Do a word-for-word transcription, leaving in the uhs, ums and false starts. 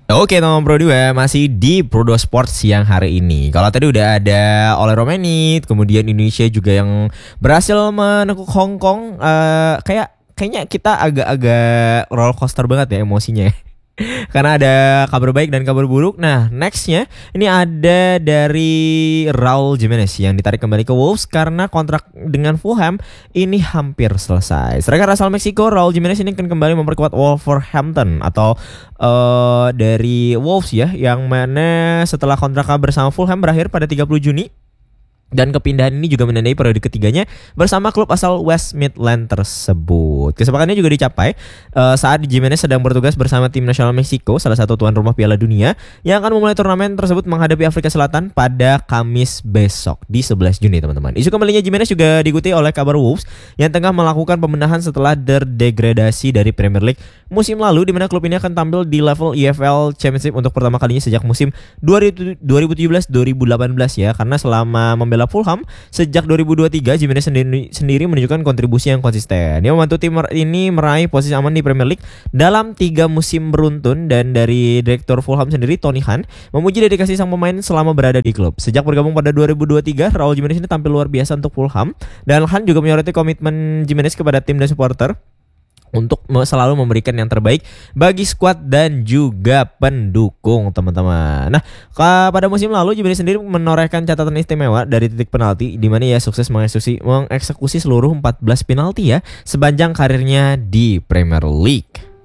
Oke teman Pro dua masih di Pro dua Sport siang hari ini. Kalau tadi udah ada Ole Romanit, kemudian Indonesia juga yang berhasil menekuk Hong Kong. Uh, kayak kayaknya kita agak-agak roller coaster banget ya emosinya. Karena ada kabar baik dan kabar buruk. Nah, nextnya ini ada dari Raul Jimenez yang ditarik kembali ke Wolves karena kontrak dengan Fulham ini hampir selesai. Striker asal Meksiko Raul Jimenez ini akan kembali memperkuat Wolverhampton atau uh, dari Wolves ya, yang mana setelah kontraknya bersama Fulham berakhir pada tiga puluh Juni. Dan kepindahan ini juga menandai periode ketiganya bersama klub asal West Midland tersebut. Kesepakatannya juga dicapai uh, saat Jimenez sedang bertugas bersama tim nasional Meksiko, salah satu tuan rumah Piala Dunia, yang akan memulai turnamen tersebut menghadapi Afrika Selatan pada Kamis besok di sebelas Juni, teman-teman. Isu kembalinya Jimenez juga diikuti oleh kabar Wolves yang tengah melakukan pembenahan setelah terdegradasi dari Premier League musim lalu, di mana klub ini akan tampil di level E F L Championship untuk pertama kalinya sejak musim dua ribu tujuh belas dua ribu delapan belas ya, karena selama membela Fulham sejak dua ribu dua puluh tiga, Jimenez sendiri, sendiri menunjukkan kontribusi yang konsisten. Dia membantu tim ini meraih posisi aman di Premier League dalam tiga musim beruntun, dan dari direktur Fulham sendiri Tony Khan memuji dedikasi sang pemain selama berada di klub. Sejak bergabung pada dua ribu dua puluh tiga, Raul Jimenez ini tampil luar biasa untuk Fulham, dan Khan juga menyoroti komitmen Jimenez kepada tim dan supporter untuk selalu memberikan yang terbaik bagi skuad dan juga pendukung, teman-teman. Nah, pada musim lalu Jimenez sendiri menorehkan catatan istimewa dari titik penalti, di mana ia sukses mengeksekusi, mengeksekusi seluruh empat belas penalti ya sepanjang karirnya di Premier League.